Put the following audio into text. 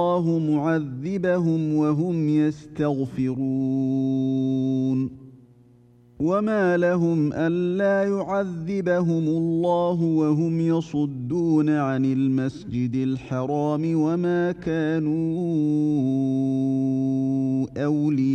الله معذبهم وهم يستغفرون وما لهم ألا يعذبهم الله وهم يصدون عن المسجد الحرام وما كانوا أولياءه